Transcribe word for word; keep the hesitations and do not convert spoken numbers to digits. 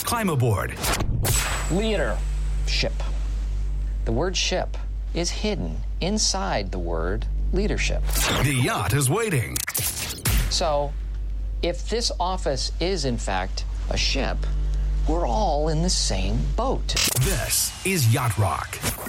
Climb aboard. Leadership. The word ship is hidden inside the word leadership. The yacht is waiting. So, if this office is, in fact, a ship, we're all in the same boat. This is Yacht Rock.